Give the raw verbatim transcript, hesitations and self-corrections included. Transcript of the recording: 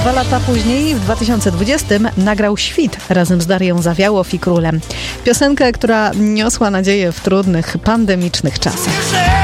Dwa lata później, w dwa tysiące dwudziestym, nagrał Świt razem z Darią Zawiałow i Królem. Piosenkę, która niosła nadzieję w trudnych, pandemicznych czasach.